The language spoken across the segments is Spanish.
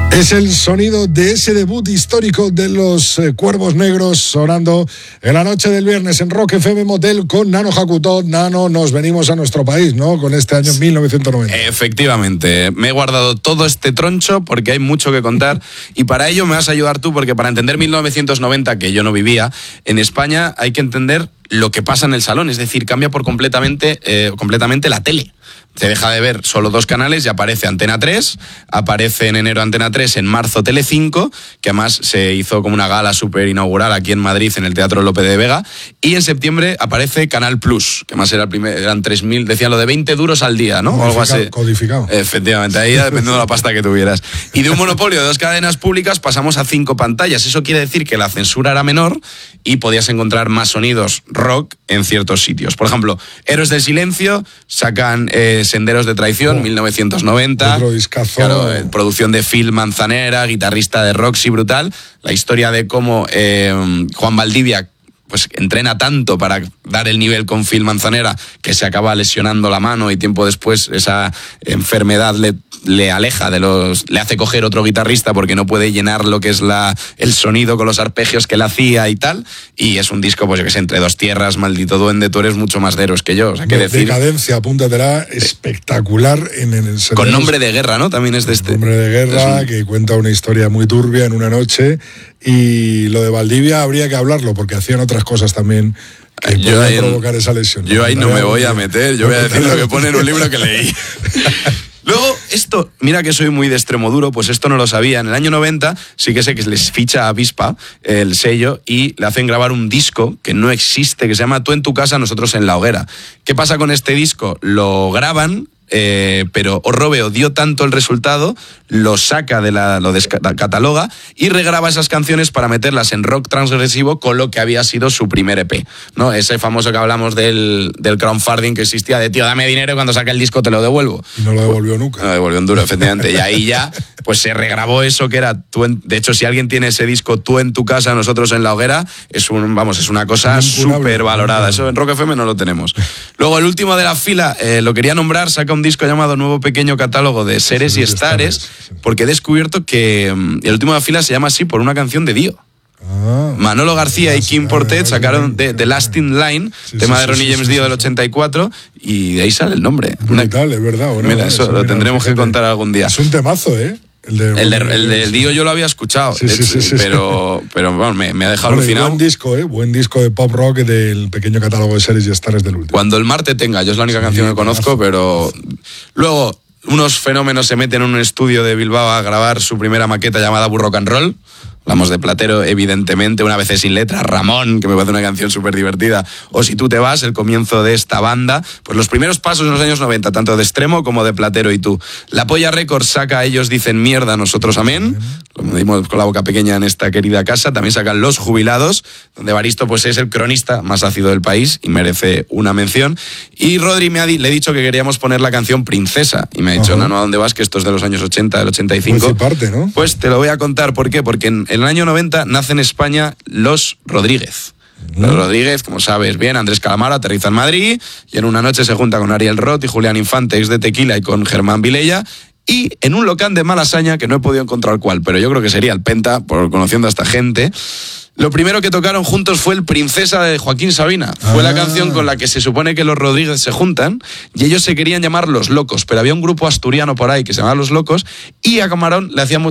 Es el sonido de ese debut histórico de los Cuervos Negros sonando en la noche del viernes en Rock FM Motel con Nano Hakuto. Nano, nos venimos a nuestro país, ¿no? Con este año 1990. Efectivamente, me he guardado todo este troncho porque hay mucho que contar y para ello me vas a ayudar tú, porque para entender 1990, que yo no vivía, en España hay que entender lo que pasa en el salón, es decir, cambia por completamente la tele. Se deja de ver solo 2 canales y aparece Antena 3, aparece en enero Antena 3, en marzo Telecinco, que además se hizo como una gala súper inaugural aquí en Madrid, en el Teatro Lope de Vega, y en septiembre aparece Canal Plus, que más era eran 3.000, decían lo de 20 duros al día, ¿no? O algo así. Codificado. Efectivamente, ahí ya dependiendo de la pasta que tuvieras. Y de un monopolio de 2 cadenas públicas pasamos a 5 pantallas. Eso quiere decir que la censura era menor y podías encontrar más sonidos rock en ciertos sitios. Por ejemplo, Héroes del Silencio sacan Senderos de Traición, 1990. Otro discazo. Claro, producción de Phil Manzanera, guitarrista de Roxy, brutal. La historia de cómo Juan Valdivia pues entrena tanto para dar el nivel con Phil Manzanera que se acaba lesionando la mano y tiempo después esa enfermedad le aleja le hace coger otro guitarrista porque no puede llenar lo que es el sonido con los arpegios que él hacía y tal, y es un disco, pues yo que sé, entre 2 tierras, Maldito Duende, tú eres mucho más de Héroes que yo, o sea, qué decir. Decadencia, apúntatela, espectacular en el con Nombre de Guerra, ¿no? También es de este. Nombre de Guerra, que cuenta una historia muy turbia en una noche, y lo de Valdivia habría que hablarlo porque hacían otras cosas también que podían provocar esa lesión. Yo ahí no me voy a meter, yo voy a decir lo que pone en un libro que leí. Luego, esto, mira que soy muy de Extremoduro, pues esto no lo sabía. En el año 90 sí que sé que les ficha a Avispa, el sello, y le hacen grabar un disco que no existe, que se llama Tú en tu casa, nosotros en la hoguera. ¿Qué pasa con este disco? Lo graban, pero Orrobe odió tanto el resultado, lo saca lo cataloga y regraba esas canciones para meterlas en rock transgresivo con lo que había sido su primer EP, ¿no? Ese famoso que hablamos del crowdfunding que existía, de tío, dame dinero y cuando saque el disco te lo devuelvo. Y no lo devolvió nunca. No lo devolvió en duro, efectivamente. Y ahí ya pues se regrabó eso que era de hecho, si alguien tiene ese disco, Tú en tu casa, nosotros en la hoguera, es una cosa súper valorada. Eso en Rock FM no lo tenemos. Luego el último de la fila, lo quería nombrar, saca un disco llamado Nuevo Pequeño Catálogo de Seres y Estares, porque he descubierto que el último de la fila se llama así por una canción de Dio. Manolo García y Kim Portet sacaron The Last in Line, tema de Ronnie James Dio del 84, y de ahí sale el nombre. Brutal, es verdad. Bueno, mira, eso lo tendremos que contar algún día. Es un temazo, ¿eh? El del Dio yo lo había escuchado, pero bueno, me ha dejado alucinado. Buen disco de pop rock del pequeño catálogo de Seres y Estares del último. Cuando el mar te tenga, yo es la única canción que conozco, pero luego unos fenómenos se meten en un estudio de Bilbao a grabar su primera maqueta llamada Burro Can Roll. Hablamos de Platero, evidentemente, Una vez sin letra, Ramón, que me parece una canción súper divertida, o Si tú te vas, el comienzo de esta banda. Pues los primeros pasos en los años 90, tanto de Extremo como de Platero y tú. La Polla Records saca Ellos dicen mierda, nosotros amén. Lo dimos con la boca pequeña en esta querida casa. También sacan Los Jubilados, donde Evaristo pues es el cronista más ácido del país y merece una mención. Y Rodri le he dicho que queríamos poner la canción Princesa. Y me ha dicho, no, ¿a dónde vas? Que esto es de los años 80, del 85. Pues parte, ¿no? Pues te lo voy a contar. ¿Por qué? Porque en el año 90 nace en España Los Rodríguez. Los Rodríguez, como sabes bien, Andrés Calamaro aterriza en Madrid y en una noche se junta con Ariel Roth y Julián Infante, ex de Tequila, y con Germán Vilella, y en un local de Malasaña, que no he podido encontrar cuál, pero yo creo que sería el Penta, por conociendo a esta gente, lo primero que tocaron juntos fue el Princesa de Joaquín Sabina. Fue la canción con la que se supone que los Rodríguez se juntan y ellos se querían llamar Los Locos, pero había un grupo asturiano por ahí que se llamaba Los Locos y a Calamaro le hacía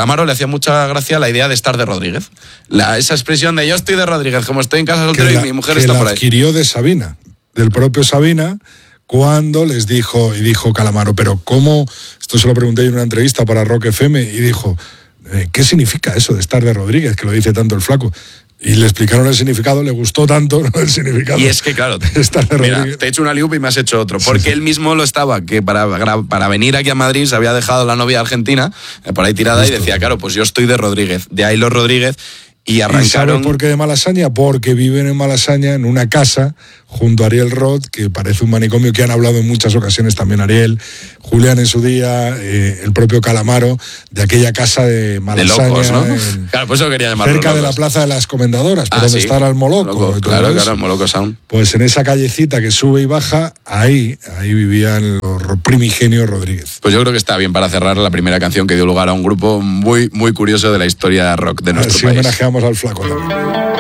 mucha gracia la idea de estar de Rodríguez. Esa expresión de yo estoy de Rodríguez, como estoy en casa soltero y mi mujer está por ahí. Adquirió de Sabina, del propio Sabina, cuando les dijo Calamaro, pero ¿cómo? Esto se lo pregunté en una entrevista para Rock FM y dijo, ¿qué significa eso de estar de Rodríguez? Que lo dice tanto el flaco. Y le explicaron el significado, le gustó tanto, ¿no? El significado. Y es que, claro, mira, te he hecho una liupa y me has hecho otro. Porque él mismo lo estaba, que para venir aquí a Madrid se había dejado la novia argentina por ahí tirada. Justo. Y decía, claro, pues yo estoy de Rodríguez. De ahí Los Rodríguez. Y arrancaron. ¿Y sabes por qué de Malasaña? Porque viven en Malasaña, en una casa, junto a Ariel Roth, que parece un manicomio, que han hablado en muchas ocasiones también Ariel, Julián en su día, el propio Calamaro, de aquella casa de Malasaña. De locos, ¿no? Claro, pues eso quería llamarlo cerca locos. de la Plaza de las Comendadoras, por donde está el Moloco. Claro, el Moloco Sound. Pues en esa callecita que sube y baja, ahí vivían los primigenios Rodríguez. Pues yo creo que está bien para cerrar la primera canción que dio lugar a un grupo muy, muy curioso de la historia rock de nuestro país. Así homenajeamos al Flaco también.